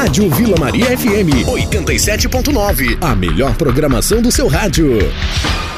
Rádio Vila Maria FM 87.9. A melhor programação do seu rádio.